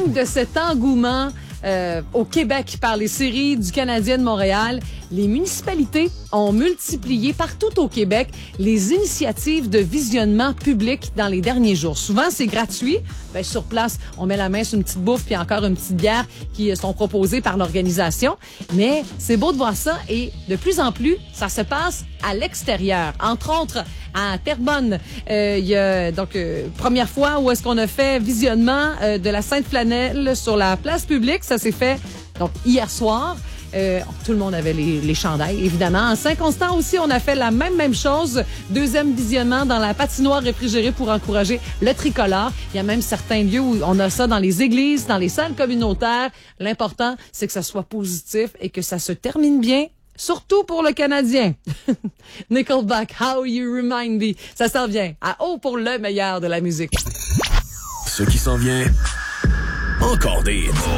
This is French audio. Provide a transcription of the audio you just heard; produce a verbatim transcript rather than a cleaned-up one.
donc de cet engouement euh, au Québec par les séries du Canadien de Montréal, les municipalités ont multiplié partout au Québec les initiatives de visionnement public dans les derniers jours. Souvent, c'est gratuit. Ben, sur place, on met la main sur une petite bouffe puis encore une petite bière qui sont proposées par l'organisation. Mais c'est beau de voir ça et de plus en plus, ça se passe à l'extérieur. Entre autres, à Terrebonne, euh, il y a donc euh, première fois où est-ce qu'on a fait visionnement euh, de la Sainte Flanelle sur la place publique. Ça s'est fait donc hier soir. Euh, tout le monde avait les, les chandails, évidemment. En Saint-Constant aussi, on a fait la même même chose. Deuxième visionnement dans la patinoire réfrigérée pour encourager le tricolore. Il y a même certains lieux où on a ça dans les églises, dans les salles communautaires. L'important, c'est que ça soit positif et que ça se termine bien. Surtout pour le Canadien. Nickelback, How You Remind Me. Ça s'en vient à haut pour le meilleur de la musique. Ce qui s'en vient, encore des hits.